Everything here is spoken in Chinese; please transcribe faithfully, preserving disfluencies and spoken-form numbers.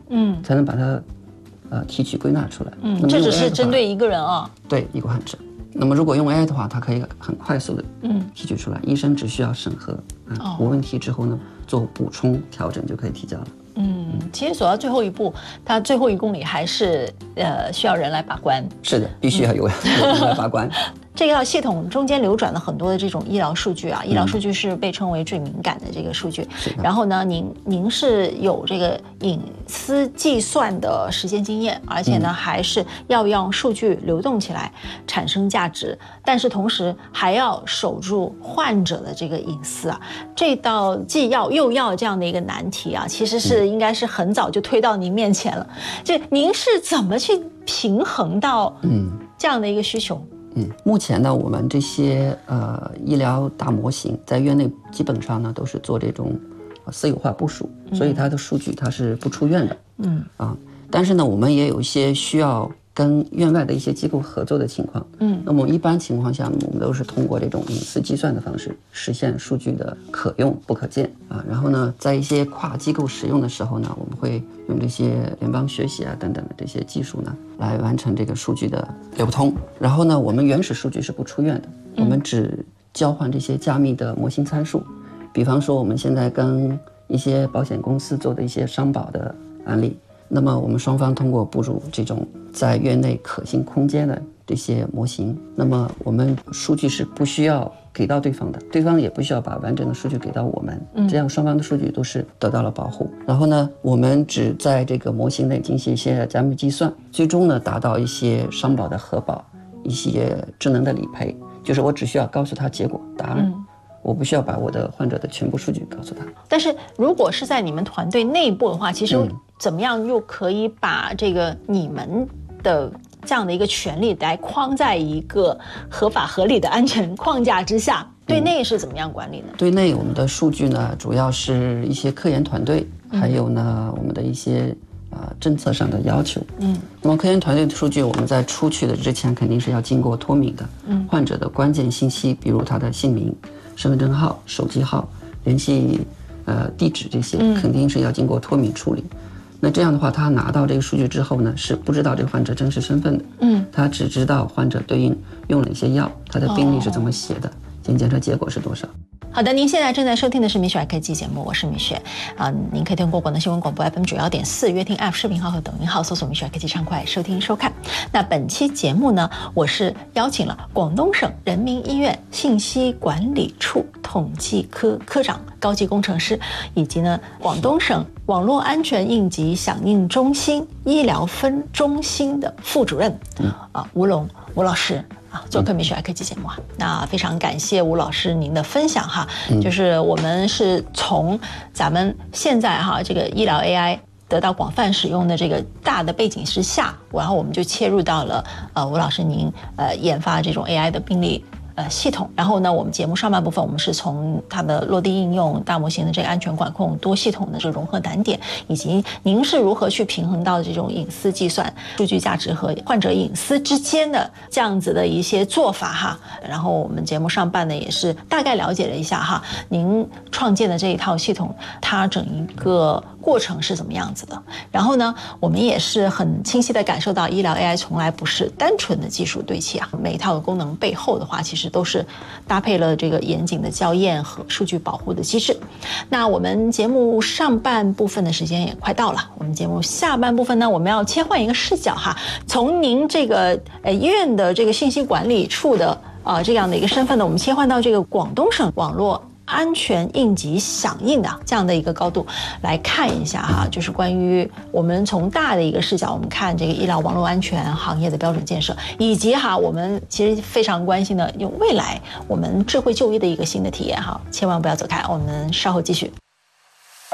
嗯， 才能把它呃提取归纳出来。 嗯，这只是针对一个人啊。 对，一个患者。那么如果用 A I 的话，它可以很快速的嗯提取出来，医生只需要审核啊、呃哦、无问题之后呢，做补充调整就可以提交了。 嗯，其实走到最后一步，它最后一公里还是呃需要人来把关。 是的，必须要有人来把关。 这套系统中间流转了很多的这种医疗数据啊，医疗数据是被称为最敏感的这个数据。嗯、然后呢，您您是有这个隐私计算的实践经验，而且呢、嗯、还是要让数据流动起来产生价值，但是同时还要守住患者的这个隐私啊。这道既要又要这样的一个难题啊，其实是应该是很早就推到您面前了。就您是怎么去平衡到嗯这样的一个需求？ 嗯，目前呢，我们这些呃医疗大模型在院内基本上呢都是做这种私有化部署，嗯、所以它的数据它是不出院的。嗯啊，但是呢，我们也有一些需要跟院外的一些机构合作的情况。嗯，那么一般情况下，我们都是通过这种隐私计算的方式实现数据的可用不可见啊。然后呢，在一些跨机构使用的时候呢，我们会用这些联邦学习啊等等的这些技术呢，来完成这个数据的流通。然后呢，我们原始数据是不出院的，我们只交换这些加密的模型参数。比方说，我们现在跟一些保险公司做的一些商保的案例。那么我们双方通过部署这种在院内可信空间的这些模型，那么我们数据是不需要给到对方的，对方也不需要把完整的数据给到我们，嗯、这样双方的数据都是得到了保护。然后呢，我们只在这个模型内进行一些加密计算，最终呢达到一些商保的核保，一些智能的理赔，就是我只需要告诉他结果答案。嗯，我不需要把我的患者的全部数据告诉他。 但是如果是在你们团队内部的话，其实怎么样又可以把这个你们的这样的一个权利来框在一个合法合理的安全框架之下？对内是怎么样管理呢？ 嗯、对内我们的数据呢，主要是一些科研团队，还有呢我们的一些呃政策上的要求。嗯，那么科研团队的数据，我们在出去的之前肯定是要经过脱敏的。嗯，患者的关键信息，比如他的姓名、身份证号、手机号、联系呃地址这些，肯定是要经过脱敏处理。嗯、那这样的话，他拿到这个数据之后呢，是不知道这个患者真实身份的。嗯，他只知道患者对应用了哪些药，他的病历是怎么写的，基因检测结果是多少。 好的，您现在正在收听的是米雪科技节目，我是米雪啊。您可以通过广东新闻广播 F M 九幺点四、乐听 App 视频号和抖音号搜索米雪科技畅快收听收看。那本期节目呢，我是邀请了广东省人民医院信息管理处统计科科长、高级工程师，以及呢广东省网络安全应急响应中心医疗分中心的副主任啊吴龙吴老师。啊，做客米雪科技节目啊，那非常感谢吴老师您的分享哈，嗯、就是我们是从咱们现在哈这个医疗 A I 得到广泛使用的这个大的背景之下，然后我们就切入到了呃吴老师您呃研发这种 A I 的病例呃系统，然后呢，我们节目上半部分我们是从它的落地应用、大模型的这个安全管控、多系统的这个融合难点，以及您是如何去平衡到这种隐私计算、数据价值和患者隐私之间的这样子的一些做法哈。然后我们节目上半呢也是大概了解了一下哈，您创建的这一套系统，它整一个过程是怎么样子的。然后呢，我们也是很清晰的感受到，医疗 A I 从来不是单纯的技术堆砌啊，每一套的功能背后的话，其实都是搭配了这个严谨的校验和数据保护的机制。那我们节目上半部分的时间也快到了，我们节目下半部分呢，我们要切换一个视角哈，从您这个呃医院的这个信息管理处的呃这样的一个身份呢，我们切换到这个广东省网络安全应急响应的这样的一个高度来看一下哈，就是关于我们从大的一个视角，我们看这个医疗网络安全行业的标准建设，以及哈我们其实非常关心的用未来我们智慧就医的一个新的体验哈，千万不要走开，我们稍后继续。